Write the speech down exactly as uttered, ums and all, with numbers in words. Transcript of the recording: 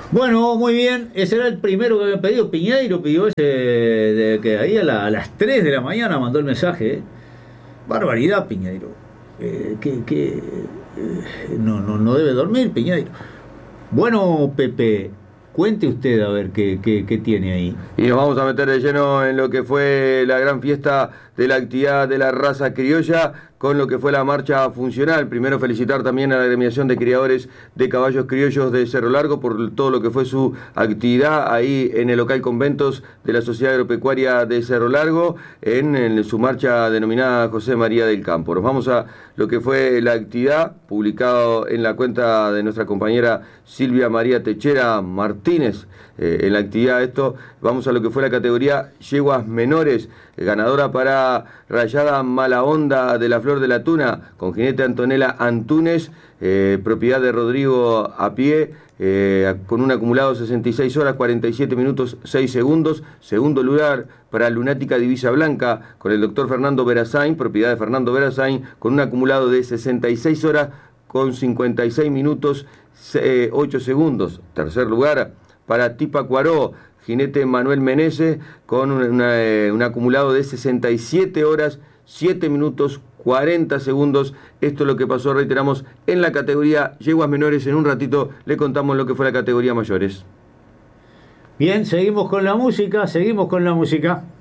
Bueno, muy bien. Ese era el primero que había pedido. Piñeiro pidió ese de que ahí a, la- a las tres de la mañana mandó el mensaje. ¿eh? Barbaridad, Piñeiro. Eh, que, que, eh, no, no, no debe dormir, Piñeiro. Bueno, Pepe, cuente usted a ver qué, qué, qué tiene ahí. Y nos vamos a meter de lleno en lo que fue la gran fiesta de la actividad de la raza criolla, con lo que fue la marcha funcional. Primero felicitar también a la agremiación de criadores de caballos criollos de Cerro Largo por todo lo que fue su actividad ahí en el local Conventos de la Sociedad Agropecuaria de Cerro Largo, en, en su marcha denominada José María del Campo. Nos vamos a lo que fue la actividad, publicado en la cuenta de nuestra compañera Silvia María Techera Martínez. Eh, en la actividad esto, vamos a lo que fue la categoría yeguas menores, eh, ganadora para Rayada Mala Onda de la Flor de la Tuna, con jinete Antonella Antúnez, eh, propiedad de Rodrigo a pie, eh, con un acumulado sesenta y seis horas, cuarenta y siete minutos, seis segundos. Segundo lugar para Lunática Divisa Blanca, con el doctor Fernando Verazain, propiedad de Fernando Verazain, con un acumulado de sesenta y seis horas, con cincuenta y seis minutos, ocho segundos. Tercer lugar para Tipa Cuaró, jinete Manuel Menezes, con una, una, eh, un acumulado de sesenta y siete horas, siete minutos, cuarenta segundos. Esto es lo que pasó, reiteramos, en la categoría yeguas menores. En un ratito le contamos lo que fue la categoría mayores. Bien, seguimos con la música, seguimos con la música.